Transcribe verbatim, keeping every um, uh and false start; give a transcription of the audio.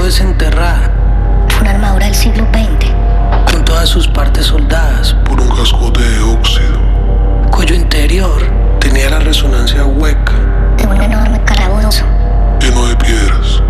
solo desenterrada. Fue una armadura del siglo veinte. Con todas sus partes soldadas. Por un cascote de óxido. Cuyo interior tenía la resonancia hueca